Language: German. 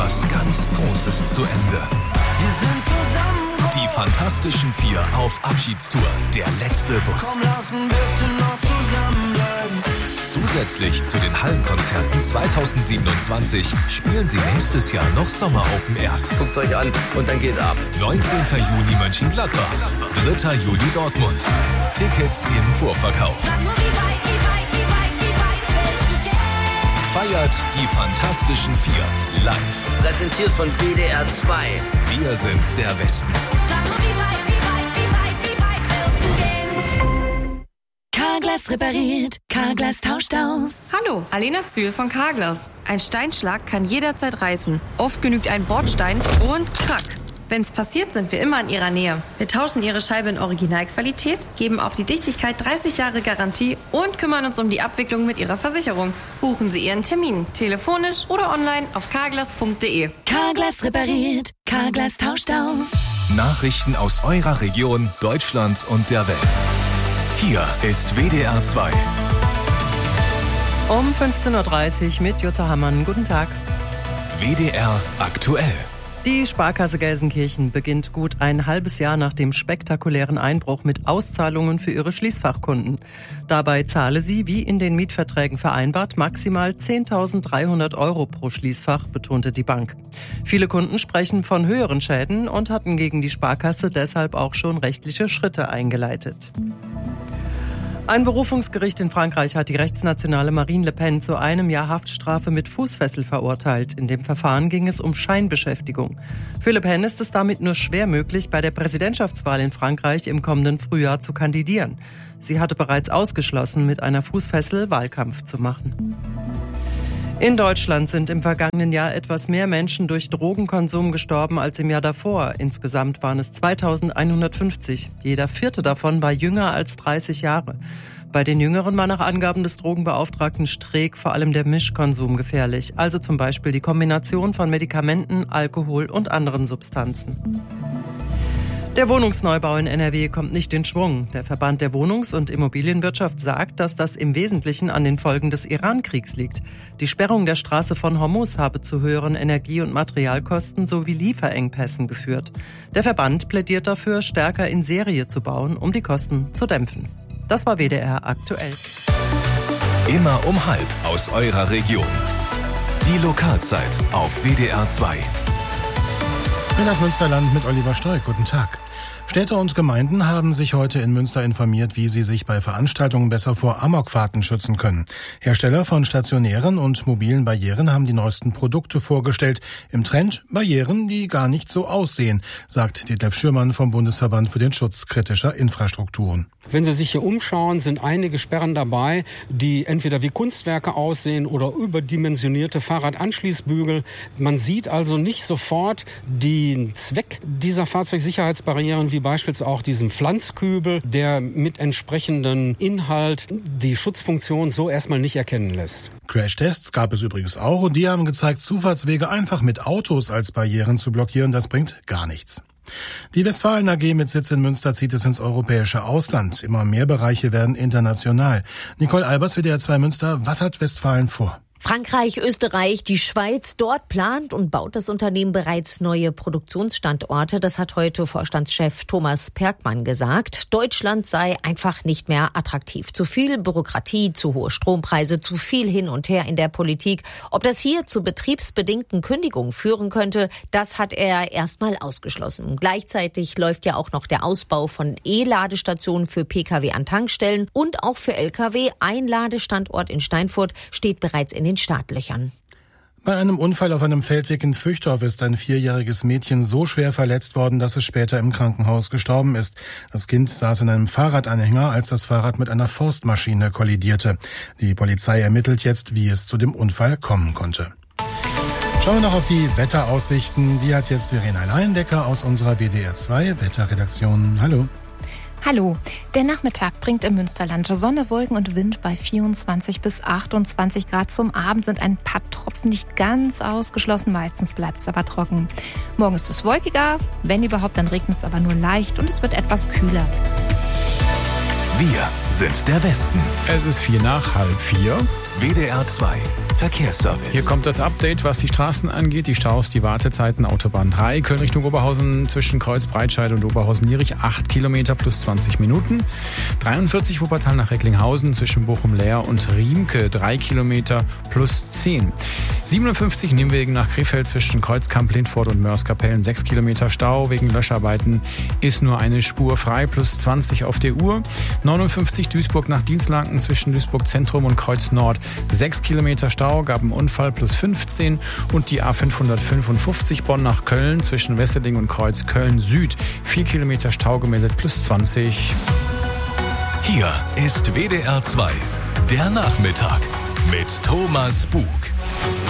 etwas ganz Großes zu Ende. Die Fantastischen Vier auf Abschiedstour. Der letzte Bus. Zusätzlich zu den Hallenkonzerten 2027 spielen sie nächstes Jahr noch Sommer-Open Airs. Guckt's euch an und dann geht ab. 19. Juni Mönchengladbach, 3. Juli Dortmund. Tickets im Vorverkauf. Feiert die Fantastischen Vier live. Präsentiert von WDR 2. Wir sind der Westen. Carglass repariert, Carglass tauscht aus. Hallo, Alena Zühl von Carglass. Ein Steinschlag kann jederzeit reißen. Oft genügt ein Bordstein und krack. Wenn's passiert, sind wir immer in Ihrer Nähe. Wir tauschen Ihre Scheibe in Originalqualität, geben auf die Dichtigkeit 30 Jahre Garantie und kümmern uns um die Abwicklung mit Ihrer Versicherung. Buchen Sie Ihren Termin, telefonisch oder online auf carglass.de. Carglass repariert, Carglass tauscht aus. Nachrichten aus eurer Region, Deutschland und der Welt. Hier ist WDR 2. Um 15.30 Uhr mit Jutta Hammann. Guten Tag. WDR aktuell. Die Sparkasse Gelsenkirchen beginnt gut ein halbes Jahr nach dem spektakulären Einbruch mit Auszahlungen für ihre Schließfachkunden. Dabei zahle sie, wie in den Mietverträgen vereinbart, maximal 10.300 € pro Schließfach, betonte die Bank. Viele Kunden sprechen von höheren Schäden und hatten gegen die Sparkasse deshalb auch schon rechtliche Schritte eingeleitet. Ein Berufungsgericht in Frankreich hat die rechtsnationale Marine Le Pen zu 1 Jahr Haftstrafe mit Fußfessel verurteilt. In dem Verfahren ging es um Scheinbeschäftigung. Für Le Pen ist es damit nur schwer möglich, bei der Präsidentschaftswahl in Frankreich im kommenden Frühjahr zu kandidieren. Sie hatte bereits ausgeschlossen, mit einer Fußfessel Wahlkampf zu machen. In Deutschland sind im vergangenen Jahr etwas mehr Menschen durch Drogenkonsum gestorben als im Jahr davor. Insgesamt waren es 2150. Jeder vierte davon war jünger als 30 Jahre. Bei den Jüngeren war nach Angaben des Drogenbeauftragten Streeck vor allem der Mischkonsum gefährlich. Also zum Beispiel die Kombination von Medikamenten, Alkohol und anderen Substanzen. Der Wohnungsneubau in NRW kommt nicht in Schwung. Der Verband der Wohnungs- und Immobilienwirtschaft sagt, dass das im Wesentlichen an den Folgen des Iran-Kriegs liegt. Die Sperrung der Straße von Hormuz habe zu höheren Energie- und Materialkosten sowie Lieferengpässen geführt. Der Verband plädiert dafür, stärker in Serie zu bauen, um die Kosten zu dämpfen. Das war WDR aktuell. Immer um 12 aus eurer Region. Die Lokalzeit auf WDR 2. In das Münsterland mit Oliver Stoik. Guten Tag. Städte und Gemeinden haben sich heute in Münster informiert, wie sie sich bei Veranstaltungen besser vor Amokfahrten schützen können. Hersteller von stationären und mobilen Barrieren haben die neuesten Produkte vorgestellt. Im Trend Barrieren, die gar nicht so aussehen, sagt Detlef Schürmann vom Bundesverband für den Schutz kritischer Infrastrukturen. Wenn Sie sich hier umschauen, sind einige Sperren dabei, die entweder wie Kunstwerke aussehen oder überdimensionierte Fahrradanschließbügel. Man sieht also nicht sofort den Zweck dieser Fahrzeugsicherheitsbarrieren, wie beispielsweise auch diesem Pflanzkübel, der mit entsprechendem Inhalt die Schutzfunktion so erstmal nicht erkennen lässt. Crashtests gab es übrigens auch und die haben gezeigt, Zufahrtswege einfach mit Autos als Barrieren zu blockieren, das bringt gar nichts. Die Westfalen AG mit Sitz in Münster zieht es ins europäische Ausland. Immer mehr Bereiche werden international. Nicole Albers, WDR 2 Münster, was hat Westfalen vor? Frankreich, Österreich, die Schweiz, dort plant und baut das Unternehmen bereits neue Produktionsstandorte. Das hat heute Vorstandschef Thomas Perkmann gesagt. Deutschland sei einfach nicht mehr attraktiv. Zu viel Bürokratie, zu hohe Strompreise, zu viel hin und her in der Politik. Ob das hier zu betriebsbedingten Kündigungen führen könnte, das hat er erstmal ausgeschlossen. Gleichzeitig läuft ja auch noch der Ausbau von E-Ladestationen für Pkw an Tankstellen und auch für Lkw. Ein Ladestandort in Steinfurt steht bereits in den Startlöchern. Bei einem Unfall auf einem Feldweg in Füchtdorf ist ein 4-jähriges Mädchen so schwer verletzt worden, dass es später im Krankenhaus gestorben ist. Das Kind saß in einem Fahrradanhänger, als das Fahrrad mit einer Forstmaschine kollidierte. Die Polizei ermittelt jetzt, wie es zu dem Unfall kommen konnte. Schauen wir noch auf die Wetteraussichten. Die hat jetzt Verena Leindecker aus unserer WDR 2 Wetterredaktion. Hallo. Hallo, der Nachmittag bringt im Münsterland Sonne, Wolken und Wind bei 24 bis 28 Grad. Zum Abend sind ein paar Tropfen nicht ganz ausgeschlossen, meistens bleibt es aber trocken. Morgen ist es wolkiger, wenn überhaupt, dann regnet es aber nur leicht und es wird etwas kühler. Wir sind der Westen. Es ist 3:04. WDR 2 Verkehrsservice. Hier kommt das Update, was die Straßen angeht. Die Staus, die Wartezeiten, Autobahn 3, Köln Richtung Oberhausen zwischen Kreuz Breitscheid und Oberhausen-Lierich, 8 Kilometer plus 20 Minuten. 43 Wuppertal nach Recklinghausen zwischen Bochum-Leer und Riemke, 3 Kilometer plus 10. 57 Nimwegen nach Krefeld zwischen Kreuzkamp, Lindfort und Mörs-Kapellen, 6 Kilometer Stau. Wegen Löscharbeiten ist nur eine Spur frei, plus 20 auf der Uhr. 59 Duisburg nach Dienstlaken zwischen Duisburg Zentrum und Kreuz Nord, 6 Kilometer Stau, gab einen Unfall, plus 15. Und die A555 Bonn nach Köln zwischen Wesseling und Kreuz Köln Süd, 4 Kilometer Stau gemeldet, plus 20. Hier ist WDR 2, der Nachmittag mit Thomas Bug.